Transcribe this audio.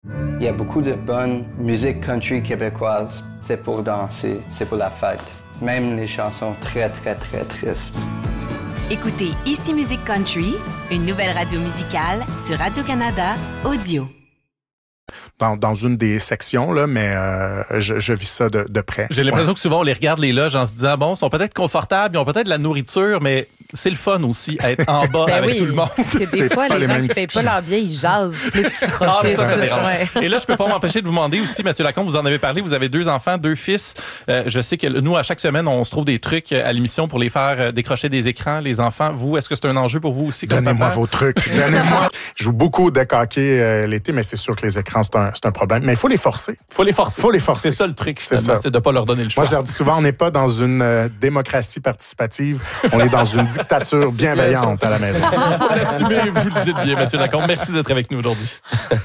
Il y a beaucoup de bonne musique country québécoise. C'est pour danser, c'est pour la fête. Même les chansons très, très, très tristes. Écoutez Ici Musique Country, une nouvelle radio musicale sur Radio-Canada Audio. Dans une des sections, là, mais je vis ça de près. J'ai l'impression que souvent, on les regarde, les loges, en se disant, bon, ils sont peut-être confortables, ils ont peut-être de la nourriture, mais c'est le fun aussi, être en bas avec tout le monde. Parce que des fois, les gens qui ne payent pas leur billet, ils jasent plus qu'ils profitent. Ça dérange. Ouais. Et là, je peux pas m'empêcher de vous demander aussi, Mathieu Lacombe, vous en avez parlé, vous avez 2 enfants, 2 fils. Je sais que nous, à chaque semaine, on se trouve des trucs à l'émission pour les faire décrocher des écrans, les enfants. Vous, est-ce que c'est un enjeu pour vous aussi? Donnez-moi vos trucs. Donnez-moi. Je joue beaucoup au deck hockey l'été, mais c'est sûr que les écrans, c'est un problème. Mais il faut les forcer. Faut les forcer. C'est ça le truc, c'est de ne pas leur donner le choix. Moi, je leur dis souvent, on n'est pas dans une démocratie participative, on est dans une dictature bienveillante à la maison. Faut l'assumer, vous le dites bien, Mathieu Lacombe. Merci d'être avec nous aujourd'hui.